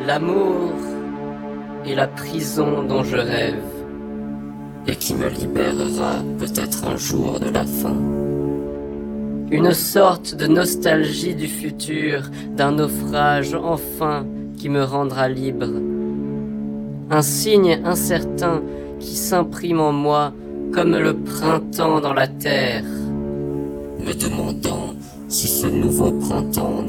L'amour est la prison dont je rêve, et qui me libérera peut-être un jour de la faim. Une sorte de nostalgie du futur, d'un naufrage enfin qui me rendra libre. Un signe incertain qui s'imprime en moi comme le printemps dans la terre. Me demandant si ce nouveau printemps